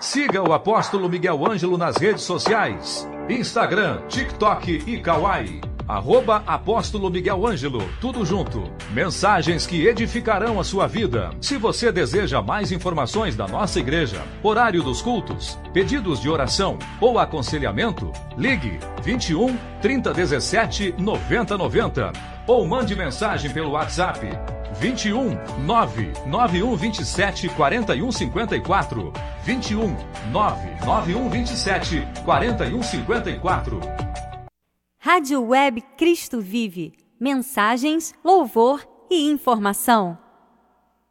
Siga o Apóstolo Miguel Ângelo nas redes sociais: Instagram, TikTok e Kawaii. @Apóstolo Miguel Ângelo, tudo junto. Mensagens que edificarão a sua vida. Se você deseja mais informações da nossa igreja, horário dos cultos, pedidos de oração ou aconselhamento, ligue 21 3017 9090 ou mande mensagem pelo WhatsApp 21 99127 4154. 21 99127 4154. Rádio Web Cristo Vive. Mensagens, louvor e informação.